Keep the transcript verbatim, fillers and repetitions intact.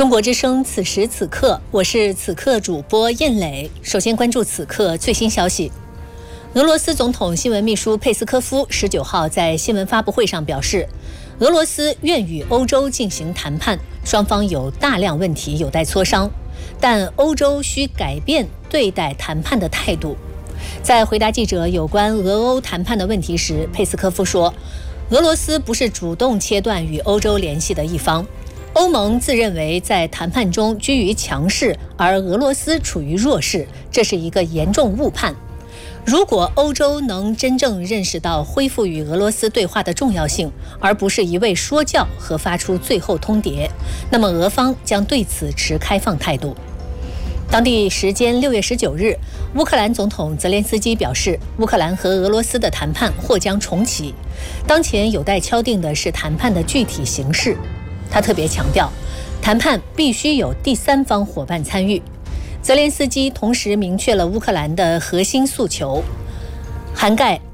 中国之声此时此刻，我是此刻主播燕磊。首先关注此刻最新消息。俄罗斯总统新闻秘书佩斯科夫十九号在新闻发布会上表示，俄罗斯愿与欧洲进行谈判，双方有大量问题有待磋商，但欧洲需改变对待谈判的态度。在回答记者有关俄欧谈判的问题时，佩斯科夫说，俄罗斯不是主动切断与欧洲联系的一方。欧盟自认为在谈判中居于强势，而俄罗斯处于弱势，这是一个严重误判。如果欧洲能真正认识到恢复与俄罗斯对话的重要性，而不是一味说教和发出最后通牒，那么俄方将对此持开放态度。当地时间六月十九日，乌克兰总统泽连斯基表示，乌克兰和俄罗斯的谈判或将重启，当前有待敲定的是谈判的具体形式。他特别强调，谈判必须有第三方伙伴参与。泽连斯基同时明确了乌克兰的核心诉求，涵盖